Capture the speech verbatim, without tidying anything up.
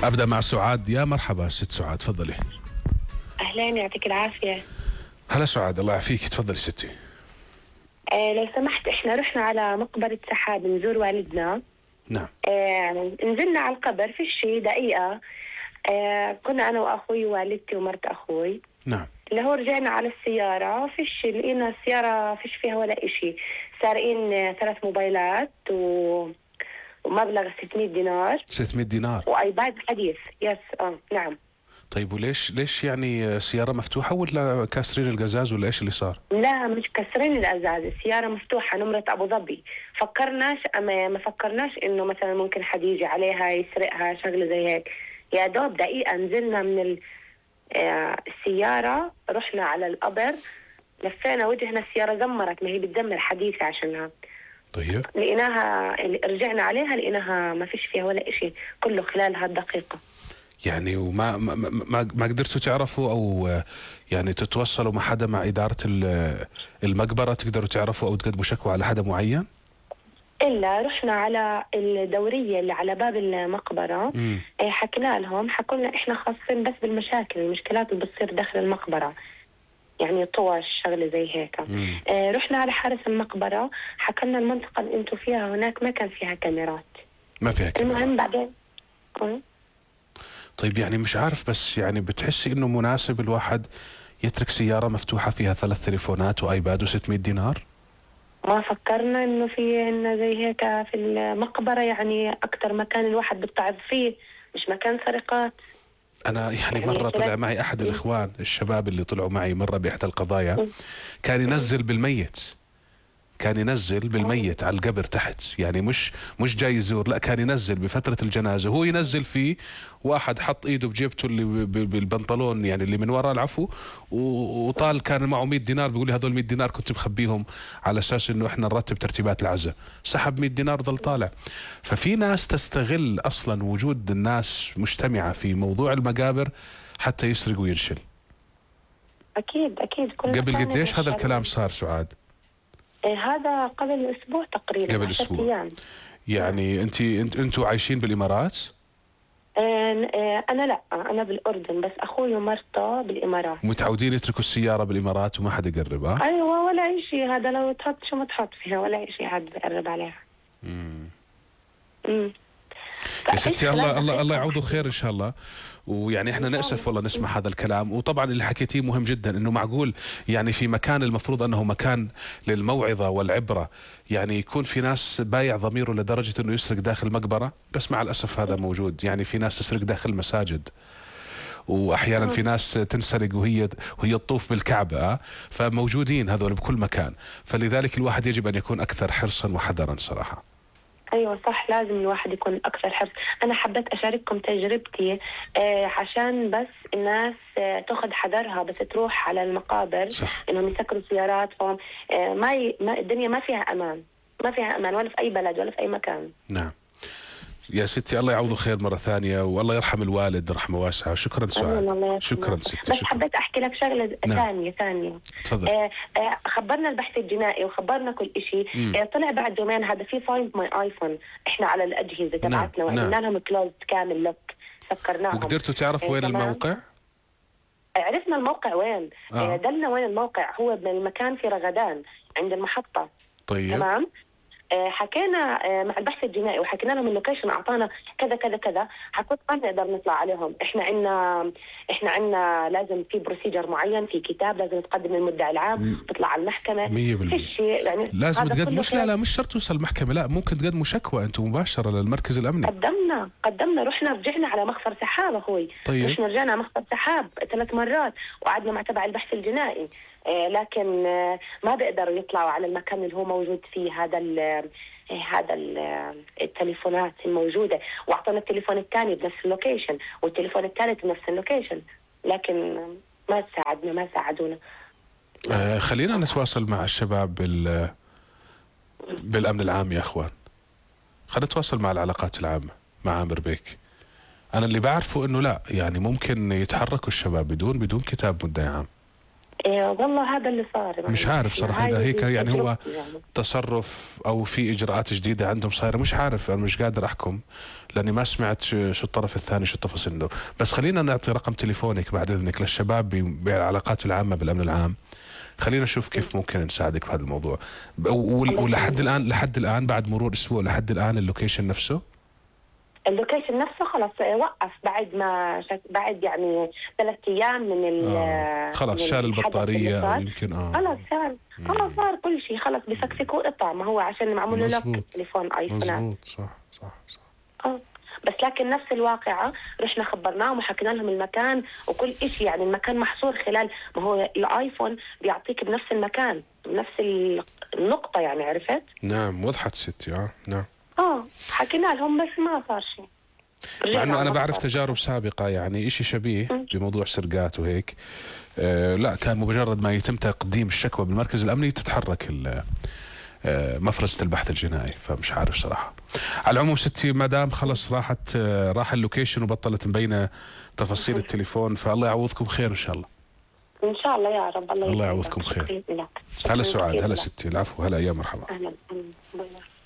أبدأ مع سعاد. يا مرحبا ست سعاد، تفضلي. أهلين، يعطيك العافية. هلا سعاد، الله يعافيك، تفضلي ستي. آه لو سمحت، إحنا رحنا على مقبرة سحاب نزور والدنا. نعم. آه نزلنا على القبر في شي دقيقة. آه كنا أنا وأخوي ووالدتي ومرت أخوي. نعم. اللي هو رجعنا على السيارة، فيش لقينا السيارة فيش فيها ولا إشي. سارقين آه ثلاث موبايلات و... ومبلغ ستمية دينار ستمية دينار وآيباد حديث. يس اه نعم. طيب وليش ليش يعني سيارة مفتوحة ولا كاسرين القزاز ولا ايش اللي صار؟ لا، مش كسرين الازاز، السياره مفتوحه، نمره ابو ظبي. فكرناش أما ما فكرناش انه مثلا ممكن حد يجي عليها يسرقها، شغله زي هيك. يا دوب دقيقه نزلنا من ال... آه السياره، رحنا على القبر، لفينا وجهنا، السياره زمرت، ما هي بتدمر حديثه عشانها. طيب لقيناها، رجعنا عليها لقيناها ما فيش فيها ولا إشي، كله خلال هالدقيقه. يعني وما ما ما, ما قدرتوا تعرفوا او يعني تتوصلوا مع حدا، مع إدارة المقبرة، تقدروا تعرفوا او تقدموا شكوى على حدا معين؟ إلا رحنا على الدورية اللي على باب المقبرة. مم. حكينا لهم، حكوا لنا إحنا خاصين بس بالمشاكل، المشكلات اللي بتصير داخل المقبرة، يعني طوش شغلة زي هيك. آه رحنا على حارس المقبرة، حكى لنا المنطقة اللي أنتم فيها هناك ما كان فيها كاميرات. ما فيها كاميرات. المهم بعدين آه. طيب يعني مش عارف، بس يعني بتحسي إنه مناسب الواحد يترك سيارة مفتوحة فيها ثلاث تليفونات وآيباد وستمية دينار؟ ما فكرنا انه في إنه زي هيك في المقبرة، يعني اكثر مكان الواحد بيتعظ فيه، مش مكان سرقات. أنا يعني مرة طلع معي أحد الإخوان الشباب اللي طلعوا معي مرة بإحدى القضايا، كان ينزل بالميت، كان ينزل بالميت على القبر تحت، يعني مش مش جاي يزور، لا كان ينزل بفترة الجنازة، هو ينزل فيه، واحد حط ايده بجيبته اللي بالبنطلون يعني اللي من وراء العفو، وطال كان معه مية دينار، بيقول لي هذول مية دينار كنت مخبيهم على اساس انه احنا نرتب ترتيبات العزاء، سحب مية دينار وضل طالع. ففي ناس تستغل اصلا وجود الناس مجتمعة في موضوع المقابر حتى يسرق وينشل. اكيد اكيد. كل قبل قديش هذا الكلام صار سعاد؟ هذا قبل اسبوع تقريبا، قبل اسبوع أيام. يعني انت انت انتوا عايشين بالامارات؟ آه انا لا، انا بالاردن، بس اخوي ومرته بالامارات. متعودين يتركوا السياره بالامارات وما حدا يقرب؟ ها ايوه، ولا اي شيء، هذا لو تحط شو ما تحط فيها ولا اي شيء حد بيقرب عليها. امم امم يا ستي الله الله الله يعوضه خير ان شاء الله. ويعني احنا نأسف والله نسمع هذا الكلام، وطبعا اللي حكيتيه مهم جدا، انه معقول يعني في مكان المفروض انه مكان للموعظة والعبرة، يعني يكون في ناس بايع ضميره لدرجة انه يسرق داخل مقبرة، بس مع الاسف هذا موجود، يعني في ناس تسرق داخل المساجد، واحيانا في ناس تنسرق وهي وهي تطوف بالكعبة، فموجودين هذول بكل مكان، فلذلك الواحد يجب ان يكون اكثر حرصا وحذرا صراحة. ايوه صح، لازم الواحد يكون اكثر حرص. انا حبيت اشارككم تجربتي آه عشان بس الناس آه تاخذ حذرها بس تروح على المقابر، صح. انهم يسكروا سياراتهم. آه ما, ي... ما الدنيا ما فيها امان، ما فيها امان ولا في اي بلد ولا في اي مكان. نعم يا ستي، الله يعوضه خير مرة ثانية، والله يرحم الوالد رحمة واسعة. شكرا سعاد. شكرا ستي. بس شكرا. حبيت أحكي لك شغلة نعم. ثانية ثانية تفضل. آه آه خبرنا البحث الجنائي وخبرنا كل إشي. آه طلع بعد يومين هذا في فايند ماي آيفون، إحنا على الأجهزة تبعتنا نعم. وعملنا لهم كلوز كامل لوك، سكرناهم. وقدرتوا تعرفوا وين آه الموقع؟ عرفنا الموقع وين. آه. دلنا وين الموقع، هو بالمكان في رغدان عند المحطة. طيب تمام. حكينا مع البحث الجنائي وحكينا لهم اللوكيشن، اعطانا كذا كذا كذا، حكوا ما نقدر نطلع عليهم، احنا عندنا احنا عندنا لازم في بروسيجر معين، في كتاب لازم تقدم المدعي العام، تطلع على المحكمه مية بالمية. يعني لازم تقدم، مش لا لا مش شرط توصل المحكمه، لا ممكن تقدموا شكوى انتم مباشره للمركز الامني. قدمنا قدمنا رحنا رجعنا على مخفر سحاب اخوي. طيب. رحنا رجعنا على مخفر سحاب ثلاث مرات وقعدنا مع تبع البحث الجنائي، آه لكن آه ما بيقدروا يطلعوا على المكان اللي هو موجود فيه هذا هذا التليفونات الموجودة، واعطونا التليفون الثاني بنفس اللوكيشن والتليفون الثالث بنفس اللوكيشن، لكن ما ساعدنا ما ساعدونا. آه خلينا نتواصل مع الشباب بال بالأمن العام يا أخوان، خلينا نتواصل مع العلاقات العامة مع عامر بيك. أنا اللي بعرفه إنه لا، يعني ممكن يتحركوا الشباب بدون بدون كتاب مدعي عام. إيه والله هذا اللي صار. مش عارف صراحة إذا هاي هيك يعني هو تجربتي يعني. تصرف أو في إجراءات جديدة عندهم صايرة، مش عارف، أنا مش قادر أحكم لأني ما سمعت شو شو الطرف الثاني شو التفاصيل عنده. بس خلينا نعطي رقم تليفونك بعد إذنك للشباب ب- بالعلاقات العامة بالأمن العام، خلينا نشوف كيف ممكن نساعدك بهذا الموضوع. ب- وال- ولحد الآن لحد الآن بعد مرور أسبوع لحد الآن اللوكيشن نفسه اللوكيشن نفسه خلص وقف بعد ما شك... بعد يعني ثلاث ايام من ال آه. خلاص من شال الحدث البطارية اللي أو صار. يمكن آه خلص شال خلص صار كل شيء، خلص بفكفكوا قطع، ما هو عشان معمول له لوك مزبوط. تليفون ايفونات. مزبوط صح صح صح. اه بس لكن نفس الواقعة رحنا خبرناهم وحكينا لهم المكان وكل شيء، يعني المكان محصور خلال، ما هو الايفون بيعطيك بنفس المكان بنفس النقطة يعني، عرفت؟ نعم وضحت ستي. اه نعم. اه حكينا لهم بس ما صار شيء. مع انه انا ما بعرف صار. تجارب سابقة يعني اشي شبيه بموضوع سرقات وهيك. آه لا كان مجرد ما يتم تقديم الشكوى بالمركز الامني تتحرك ال- آه مفرزة البحث الجنائي، فمش عارف صراحة. على العموم ستي ما دام خلص راحت آه راح اللوكيشن وبطلت مبينة تفاصيل التليفون، فالله يعوضكم خير ان شاء الله. ان شاء الله يا رب. الله الله يسعدك. يعوضكم خير. شكراً لك. هلا شكراً سعاد، كثير هلا لك. ستي، العفو، هلا يا مرحبا. اهلا.